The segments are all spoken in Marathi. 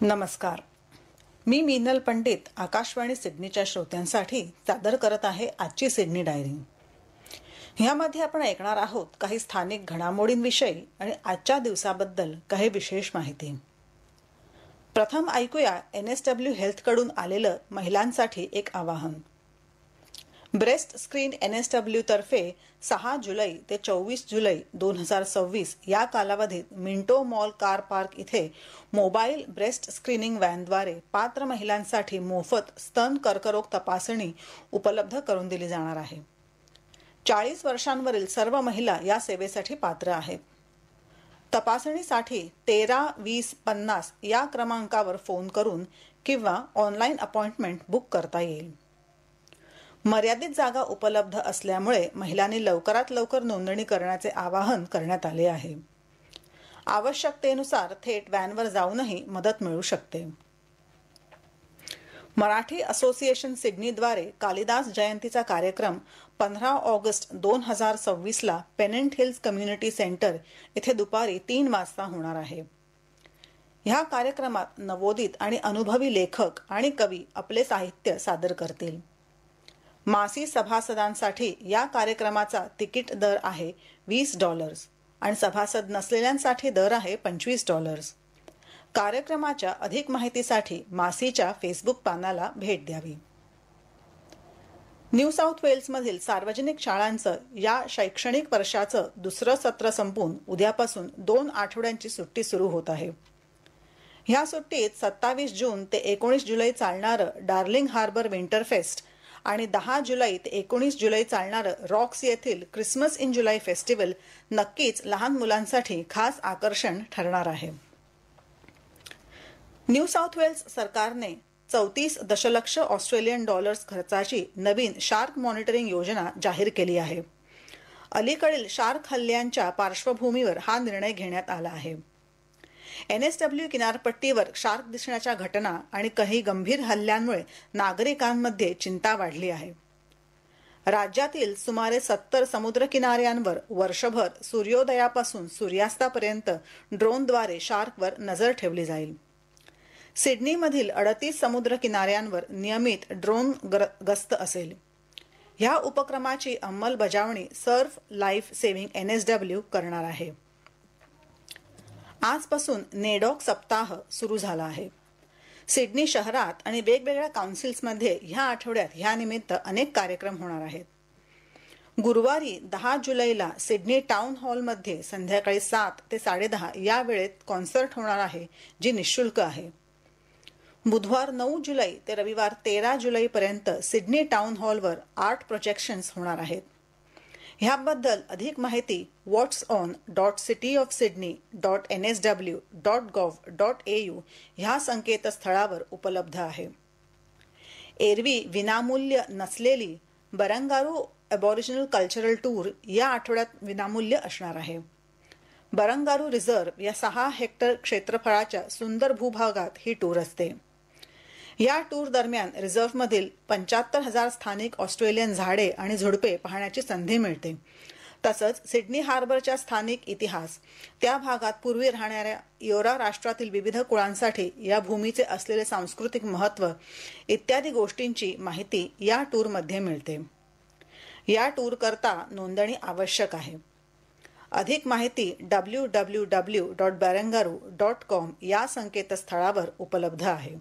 नमस्कार. मी मीनल पंडित आकाशवाणी सिडनीच्या श्रोत्यांसाठी सादर करत आहे आजची सिडनी डायरी. ह्यामध्ये आपण ऐकणार आहोत काही स्थानिक घडामोडींविषयी आणि आजच्या दिवसाबद्दल काही विशेष माहिती. प्रथम ऐकूया NSW हेल्थकडून आलेलं महिलांसाठी एक आवाहन. ब्रेस्ट स्क्रीन NSW तर्फे 6 जुलै ते 24 जुलै 2026 या कालावधीत मिंटो मॉल कार पार्क इथे मोबाईल ब्रेस्ट स्क्रीनिंग व्हॅनद्वारे पात्र महिलांसाठी मोफत स्तन कर्करोग तपासणी उपलब्ध करून दिली जाणार आहे. 40 वर्षांवरील सर्व महिला या सेवेसाठी पात्र आहेत. तपासणीसाठी 13-20-50 या क्रमांकावर फोन करून किंवा ऑनलाईन अपॉइंटमेंट बुक करता येईल. मर्यादित जागा उपलब्ध असल्यामुळे महिलांनी लवकरात लवकर नोंदणी करण्याचे आवाहन करण्यात आले आहे. आवश्यकतेनुसार थेट व्हॅनवर जाऊनही मदत मिळू शकते. मराठी असोसिएशन सिडनीद्वारे कालिदास जयंतीचा कार्यक्रम 15 ऑगस्ट 2026 ला पेनेंट हिल्स कम्युनिटी सेंटर येथे दुपारी 3 वाजता होणार आहे. ह्या कार्यक्रमात नवोदित आणि अनुभवी लेखक आणि कवी आपले साहित्य सादर करतील. मासी सभासदांसाठी या कार्यक्रमाचा तिकीट दर आहे $20 आणि सभासद नसलेल्यांसाठी दर आहे $25. कार्यक्रमाच्या अधिक माहितीसाठी मासीच्या फेसबुक पानाला भेट द्यावी. न्यू साऊथ वेल्समधील सार्वजनिक शाळांचं या शैक्षणिक वर्षाचं दुसरं सत्र संपून उद्यापासून 2 आठवड्यांची सुट्टी सुरू होत आहे. ह्या सुट्टीत 27 जून ते 19 जुलै चालणारं डार्लिंग हार्बर विंटर फेस्ट आणि 10 जुलै ते 19 जुलै चालणारं रॉक्स येथील क्रिसमस इन जुलै फेस्टिवल नक्कीच लहान मुलांसाठी खास आकर्षण ठरणार आहे. न्यू साऊथ वेल्स सरकारने 34 दशलक्ष ऑस्ट्रेलियन डॉलर्स खर्चाची नवीन शार्क मॉनिटरिंग योजना जाहीर केली आहे. अलीकडील शार्क हल्ल्यांच्या पार्श्वभूमीवर हा निर्णय घेण्यात आला आहे. NSW किनारपट्टीवर शार्क दिसण्याच्या घटना आणि काही गंभीर हल्ल्यांमुळे नागरिकांमध्ये चिंता वाढली आहे. राज्यातील सुमारे 70 समुद्र किनाऱ्यांवर वर्षभर सूर्योदयापासून सूर्यास्तापर्यंत ड्रोनद्वारे शार्कवर नजर ठेवली जाईल. सिडनीमधील 38 समुद्र किनाऱ्यांवर नियमित ड्रोन गस्त असेल. ह्या उपक्रमाची अंमलबजावणी सर्फ लाईफ सेव्हिंग NSW करणार आहे. आजपासून नेडॉक सप्ताह सुरू झाला आहे. सिडनी शहरात आणि वेगवेगळ्या काउन्सिल्समध्ये ह्या आठवड्यात ह्या निमित्त अनेक कार्यक्रम होणार आहेत. गुरुवारी 10 जुलैला सिडनी टाउन हॉलमध्ये संध्याकाळी 7 ते 10:30 या वेळेत कॉन्सर्ट होणार आहे, जी निःशुल्क आहे. बुधवार 9 जुलै ते रविवार 13 जुलैपर्यंत सिडनी टाउन हॉलवर आर्ट प्रोजेक्शन्स होणार आहेत. ह्याबद्दल अधिक माहिती whatson.sydney.nsw.gov.au ह्या संकेतस्थळावर उपलब्ध आहे. एरवी विनामूल्य नसलेली बरंगारू ॲबॉरिजिनल कल्चरल टूर या आठवड्यात विनामूल्य असणार आहे. बरंगारू रिझर्व्ह या 6 हेक्टर क्षेत्रफळाच्या सुंदर भूभागात ही टूर असते. या टूर दरम्यान रिझर्व्हमधील 75,000 स्थानिक ऑस्ट्रेलियन झाडे आणि झुडपे पाहण्याची संधी मिळते. तसंच सिडनी हार्बरच्या स्थानिक इतिहास, त्या भागात पूर्वी राहणाऱ्या इओरा राष्ट्रातील विविध कुळांसाठी या भूमीचे असलेले सांस्कृतिक महत्त्व इत्यादी गोष्टींची माहिती या टूरमध्ये मिळते. या टूरकरता नोंदणी आवश्यक आहे. अधिक माहिती www.barangaroo.com या संकेतस्थळावर उपलब्ध आहे.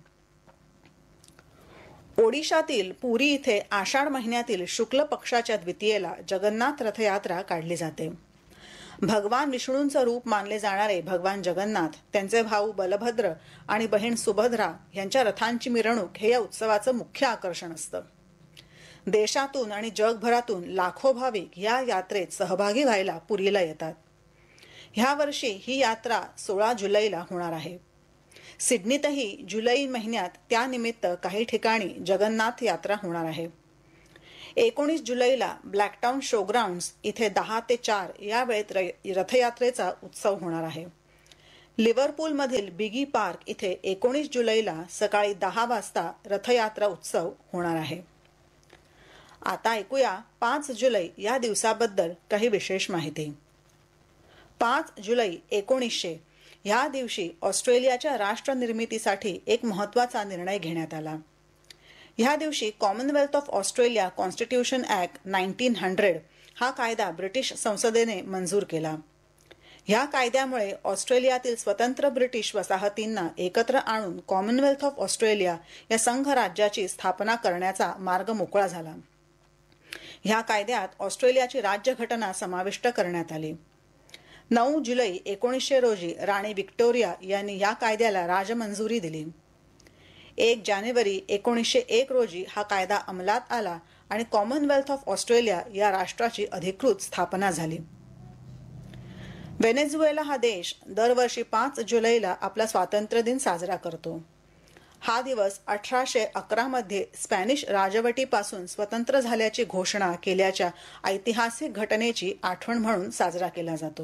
ओडिशातील पुरी इथे आषाढ महिन्यातील शुक्ल पक्षाच्या द्वितीयेला जगन्नाथ रथयात्रा काढली जाते. भगवान विष्णूंचं रूप मानले जाणारे भगवान जगन्नाथ, त्यांचे भाऊ बलभद्र आणि बहीण सुभद्रा यांच्या रथांची मिरवणूक हे या उत्सवाचं मुख्य आकर्षण असतं. देशातून आणि जगभरातून लाखो भाविक या यात्रेत सहभागी व्हायला पुरीला येतात. ह्या वर्षी ही यात्रा 16 जुलैला होणार आहे. सिडनीतही जुलै महिन्यात त्यानिमित्त काही ठिकाणी जगन्नाथ यात्रा होणार आहे. 19 जुलैला ब्लॅकटाउन शोग्राउंड्स इथे 10 ते 4 या वेळेत रथयात्रेचा उत्सव होणार आहे. लिव्हरपूलमधील बिगी पार्क इथे 19 जुलैला सकाळी 10 वाजता रथयात्रा उत्सव होणार आहे. आता ऐकूया 5 जुलै या दिवसाबद्दल काही विशेष माहिती. 5 जुलै 1900 ह्या दिवशी ऑस्ट्रेलियाच्या राष्ट्रनिर्मितीसाठी एक महत्त्वाचा निर्णय घेण्यात आला. ह्या दिवशी Commonwealth of Australia constitution act 1900 हा कायदा ब्रिटिश संसदेने मंजूर केला. ह्या कायद्यामुळे ऑस्ट्रेलियातील स्वतंत्र ब्रिटिश वसाहतींना एकत्र आणून कॉमनवेल्थ ऑफ ऑस्ट्रेलिया या संघ राज्याची स्थापना करण्याचा मार्ग मोकळा झाला. ह्या कायद्यात ऑस्ट्रेलियाची राज्यघटना समाविष्ट करण्यात आली. 9 जुलै 1900 रोजी राणी व्हिक्टोरिया यांनी या कायद्याला राजमंजुरी दिली. 1 जानेवारी 1901 रोजी हा कायदा अंमलात आला आणि कॉमनवेल्थ ऑफ ऑस्ट्रेलिया या राष्ट्राची अधिकृत स्थापना झाली. व्हेनेझुएला हा देश दरवर्षी 5 जुलैला आपला स्वातंत्र्य दिन साजरा करतो. हा दिवस 1811 मध्ये स्पॅनिश राजवटीपासून स्वतंत्र झाल्याची घोषणा केल्याच्या ऐतिहासिक घटनेची आठवण म्हणून साजरा केला जातो.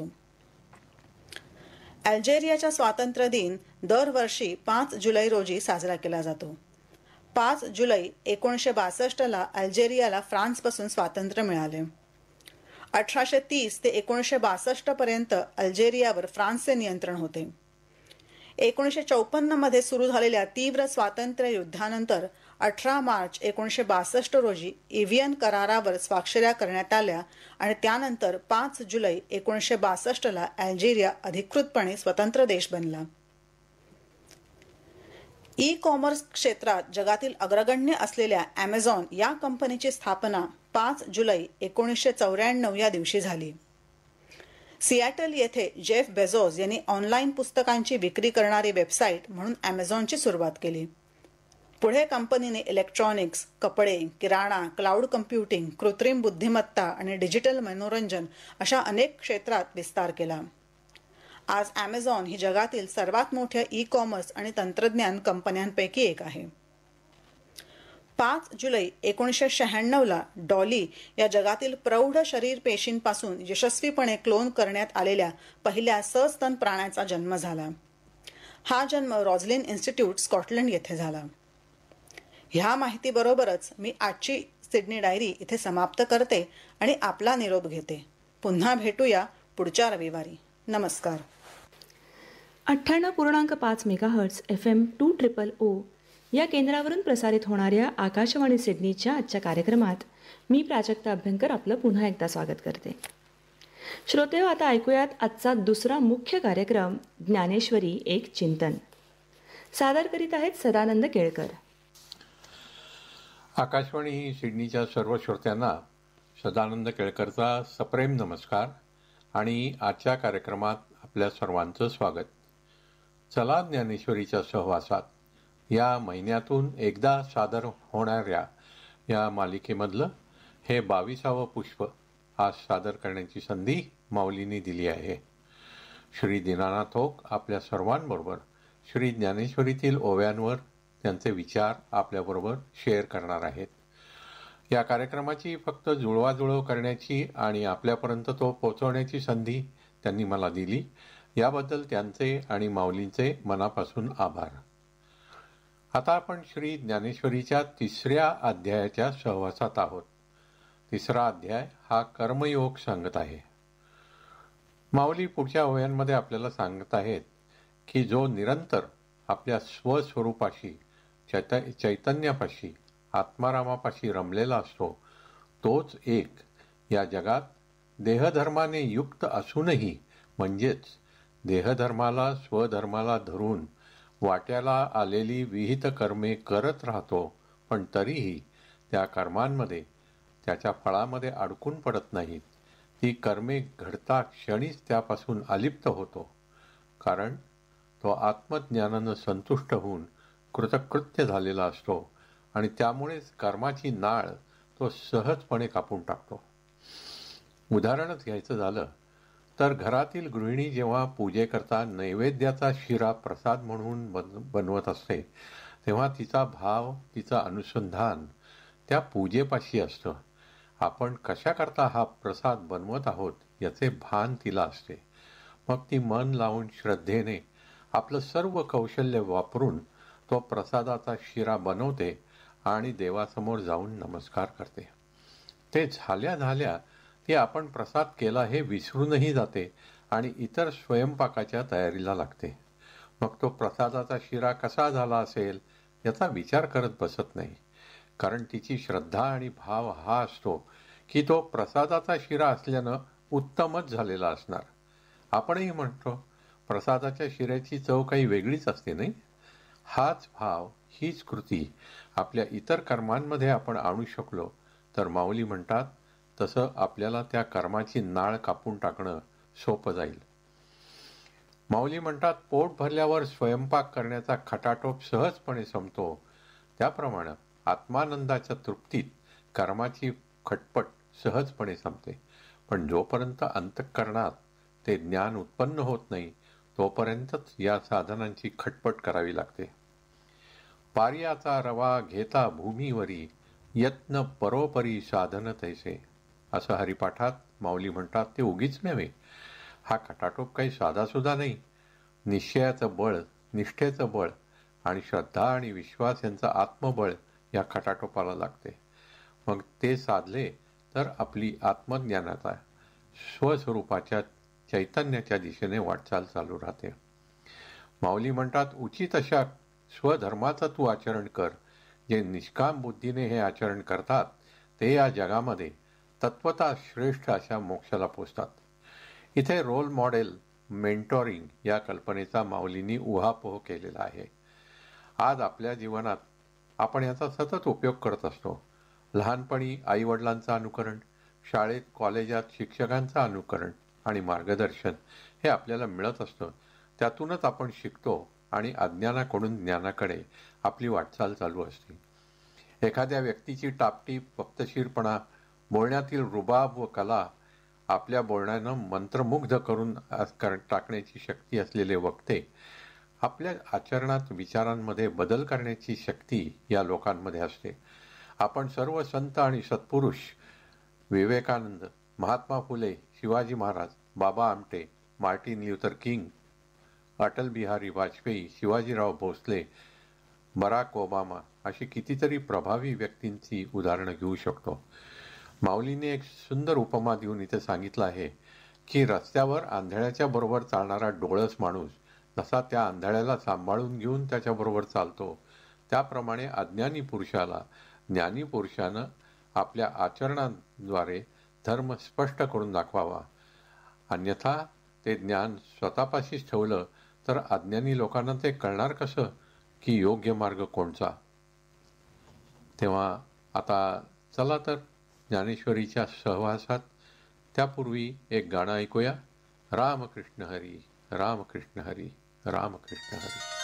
अल्जेरियाचा स्वातंत्र्य दिन दरवर्षी 5 जुलै रोजी साजरा केला जातो. 5 जुलै 1962 ला अल्जेरियाला फ्रान्सपासून स्वातंत्र्य मिळाले. 1830 ते 1962 पर्यंत अल्जेरियावर फ्रान्सचे नियंत्रण होते. 1954 मध्ये सुरू झालेल्या तीव्र स्वातंत्र्य युद्धानंतर 18 मार्च 1962 रोजी एव्हियन करारावर स्वाक्षऱ्या करण्यात आल्या आणि त्यानंतर 5 जुलै 1962 ला अल्जेरिया अधिकृतपणे स्वतंत्र देश बनला. ई कॉमर्स क्षेत्रात जगातील अग्रगण्य असलेल्या ॲमेझॉन या कंपनीची स्थापना 5 जुलै 1994 या दिवशी झाली. सिॲटल येथे जेफ बेझोस यांनी ऑनलाईन पुस्तकांची विक्री करणारी वेबसाईट म्हणून ॲमेझॉनची सुरुवात केली. पुढे कंपनीने इलेक्ट्रॉनिक्स, कपडे, किराणा, क्लाउड कम्प्युटिंग, कृत्रिम बुद्धिमत्ता आणि डिजिटल मनोरंजन अशा अनेक क्षेत्रात विस्तार केला. आज ॲमेझॉन ही जगातील सर्वात मोठ्या ई कॉमर्स आणि तंत्रज्ञान कंपन्यांपैकी एक आहे. 5 जुलै 1996 ला डॉली या जगातील प्रौढ शरीर पेशींपासून यशस्वीपणे क्लोन करण्यात आलेल्या पहिल्या सस्तन प्राण्याचा जन्म झाला. हा जन्म रॉझलिन इन्स्टिट्यूट स्कॉटलंड येथे झाला. ह्या माहितीबरोबरच मी आजची सिडनी डायरी इथे समाप्त करते आणि आपला निरोप घेते. पुन्हा भेटूया पुढच्या रविवारी. नमस्कार. 98.5 मेगाहर्ट्झ FM 200 या केंद्रावरून प्रसारित होणाऱ्या आकाशवाणी सिडनीच्या आजच्या कार्यक्रमात मी प्राजक्ता अभ्यंकर आपलं पुन्हा एकदा स्वागत करते. श्रोतेहो, आता ऐकूयात आजचा दुसरा मुख्य कार्यक्रम ज्ञानेश्वरी एक चिंतन. सादर करीत आहेत सदानंद केळकर. आकाशवाणी सिडनीच्या सर्व श्रोत्यांना सदानंद केळकरचा सप्रेम नमस्कार आणि आजच्या कार्यक्रमात आपल्या सर्वांचं स्वागत. चला ज्ञानेश्वरीच्या सहवासात या महिन्यातून एकदा सादर होणाऱ्या या मालिकेमधलं हे 22वं पुष्प आज सादर करण्याची संधी माऊलींनी दिली आहे. श्री दीनानाथ ओक आपल्या सर्वांबरोबर श्री ज्ञानेश्वरीतील ओव्यांवर त्यांचे विचार आपल्याबरोबर शेअर करणार आहेत. या कार्यक्रमाची फक्त जुळवाजुळव करण्याची आणि आपल्यापर्यंत तो पोहोचवण्याची संधी त्यांनी मला दिली. याबद्दल त्यांचे आणि माऊलींचे मनापासून आभार. आता आपण श्री ज्ञानेश्वरीच्या 3ऱ्या अध्यायाच्या सहवासात आहोत. 3रा अध्याय हा कर्मयोग सांगत आहे. माऊली पुढच्या ओव्यांमध्ये आपल्याला सांगत आहेत की जो निरंतर आपल्या स्वस्वरूपाशी चैतन्यापाशी आत्मारामापाशी रमलेला असतो तोच एक या जगात देहधर्माने युक्त असूनही, म्हणजेच देहधर्माला स्वधर्माला धरून वाट्याला आलेली विहित कर्मे करत राहतो, पण तरीही त्या कर्मांमध्ये त्याच्या फळामध्ये अडकून पडत नाहीत. ती कर्मे घडता क्षणीच त्यापासून अलिप्त होतो, कारण तो आत्मज्ञानानं संतुष्ट होऊन कृतकृत्य झालेला असतो आणि त्यामुळेच कर्माची नाळ तो सहजपणे कापून टाकतो. उदाहरणच घ्यायचं झालं तर घरातील गृहिणी जेव्हा पूजेकरता नैवेद्याचा शिरा प्रसाद म्हणून बनवत असते तेव्हा तिचा भाव, तिचं अनुसंधान त्या पूजेपाशी असतं. आपण कशाकरता हा प्रसाद बनवत आहोत याचे भान तिला असते. मग ती मन लावून श्रद्धेने आपलं सर्व कौशल्य वापरून तो प्रसादाचा शिरा बनवते आणि देवासमोर जाऊन नमस्कार करते. ते झाल्या झाल्या ती आपण प्रसाद केला हे विसरूनही जाते आणि इतर स्वयंपाकाच्या तयारीला लागते. मग तो प्रसादाचा शिरा कसा झाला असेल याचा विचार करत बसत नाही, कारण तिची श्रद्धा आणि भाव हा असतो की तो प्रसादाचा शिरा असल्यानं उत्तमच झालेला असणार. आपणही म्हणतो प्रसादाच्या शिऱ्याची चव काही वेगळीच असते नाही. हाच भाव, हीच कृती आपल्या इतर कर्मांमध्ये आपण आणू शकलो तर माऊली म्हणतात तसं आपल्याला त्या कर्माची नाळ कापून टाकणं सोपं जाईल. माऊली म्हणतात पोट भरल्यावर स्वयंपाक करण्याचा खटाटोप सहजपणे संपतो, त्याप्रमाणे आत्मानंदाच्या तृप्तीत कर्माची खटपट सहजपणे संपते. पण जोपर्यंत अंतःकरणात ते ज्ञान उत्पन्न होत नाही तोपर्यंतच या साधनांची खटपट करावी लागते. पार्याचा रवा घेता भूमीवरी, यत्न परोपरी साधन तैसे, असं हरिपाठात माऊली म्हणतात ते उगीच नव्हे. हा खटाटोप काही साधासुद्धा नाही. निश्चयाचं बळ, निष्ठेचं बळ आणि श्रद्धा आणि विश्वास यांचं आत्मबळ या खटाटोपाला लागते. मग ते साधले तर आपली आत्मज्ञानाचा स्वस्वरूपाच्या चैतन्याच्या दिशेने वाटचाल चालू राहते. माऊली म्हणतात उचित अशा स्वधर्माचं तू आचरण कर. जे निष्काम बुद्धीने हे आचरण करतात ते या जगामध्ये तत्वता श्रेष्ठ अशा मोक्षाला पोचतात. इथे रोल मॉडेल मेंटॉरिंग या कल्पनेचा माऊलींनी उहापोह केलेला आहे. आज आपल्या जीवनात आपण याचा सतत उपयोग करत असतो. लहानपणी आईवडिलांचं अनुकरण, शाळेत कॉलेजात शिक्षकांचं अनुकरण आणि मार्गदर्शन हे आपल्याला मिळत असतं. त्यातूनच आपण शिकतो आणि अज्ञानाकडून ज्ञानाकडे आपली वाटचाल चालू असते. एखाद्या व्यक्तीची टापटीप, वक्तशीरपणा, बोलण्यातील रुबाब व कला, आपल्या बोलण्यानं मंत्रमुग्ध करून टाकण्याची शक्ती असलेले वक्ते, आपल्या आचरणात विचारांमध्ये बदल करण्याची शक्ती या लोकांमध्ये असते. आपण सर्व संत आणि सत्पुरुष Vivekananda, Mahatma Phule, Shivaji Maharaj, Baba Amte, Martin Luther king, Atal Bihari Vajpayee, Shivajirao Bhosale, Barack Obama अशी कितीतरी प्रभावी व्यक्तींची उदाहरणं घेऊ शकतो. माऊलीने एक सुंदर उपमा देऊन इथे सांगितलं आहे की रस्त्यावर आंधळ्याच्या बरोबर चालणारा डोळस माणूस जसा त्या आंधळ्याला सांभाळून घेऊन त्याच्याबरोबर चालतो, त्याप्रमाणे अज्ञानी पुरुषाला ज्ञानी पुरुषानं आपल्या आचरणाद्वारे धर्म स्पष्ट करून दाखवावा. अन्यथा ते ज्ञान स्वतःपाशीच ठेवलं तर अज्ञानी लोकांना ते कळणार कसं की योग्य मार्ग कोणचा. तेव्हा आता चला तर ज्ञानेश्वरीच्या सहवासात त्यापूर्वी एक गाणं ऐकूया. रामकृष्ण हरी, रामकृष्ण हरी, रामकृष्ण हरी.